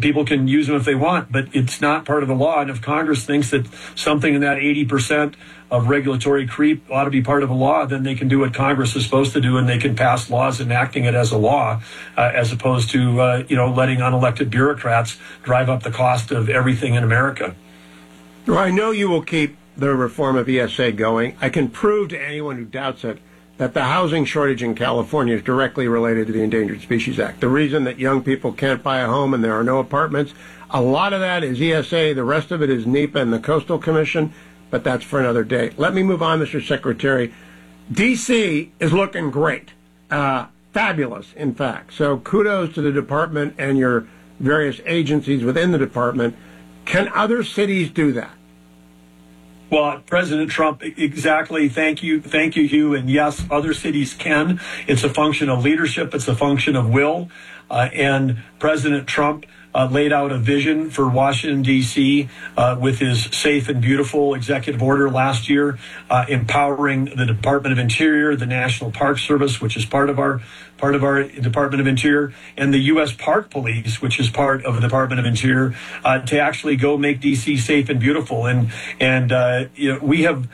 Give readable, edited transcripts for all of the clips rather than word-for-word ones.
people can use them if they want, but it's not part of the law. And if Congress thinks that something in that 80% of regulatory creep ought to be part of a law, then they can do what Congress is supposed to do, and they can pass laws enacting it as a law, as opposed to letting unelected bureaucrats drive up the cost of everything in America. Well, I know you will keep the reform of ESA going. I can prove to anyone who doubts it that the housing shortage in California is directly related to the Endangered Species Act. The reason that young people can't buy a home and there are no apartments, a lot of that is ESA. The rest of it is NEPA and the Coastal Commission, but that's for another day. Let me move on, Mr. Secretary. D.C. is looking great. Fabulous, in fact. So kudos to the department and your various agencies within the department. Can other cities do that? Well, President Trump, exactly. Thank you, Hugh. And yes, other cities can. It's a function of leadership. It's a function of will. And President Trump laid out a vision for Washington, D.C. With his Safe and Beautiful executive order last year, empowering the Department of Interior, the National Park Service, which is part of our Department of Interior, and the U.S. Park Police, which is part of the Department of Interior, to actually go make D.C. safe and beautiful. And we have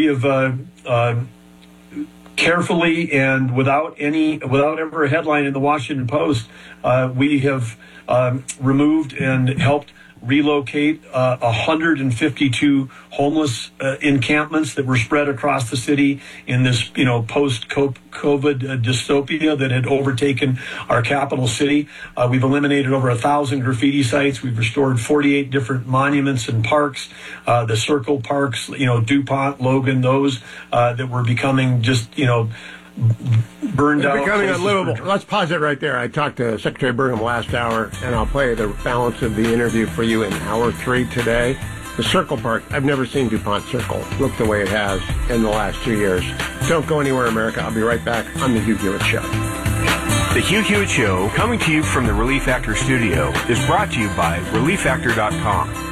carefully and without ever a headline in the Washington Post, we have removed and helped relocate 152 homeless encampments that were spread across the city in this, post-COVID dystopia that had overtaken our capital city. We've eliminated over 1,000 graffiti sites. We've restored 48 different monuments and parks, the Circle Parks, DuPont, Logan, those that were becoming just, burned out. Becoming unlivable. Let's pause it right there. I talked to Secretary Burgum last hour, and I'll play the balance of the interview for you in hour 3 today. The Circle Park, I've never seen DuPont Circle look the way it has in the last 2 years. Don't go anywhere, America. I'll be right back on The Hugh Hewitt Show. The Hugh Hewitt Show, coming to you from the Relief Factor studio, is brought to you by ReliefFactor.com.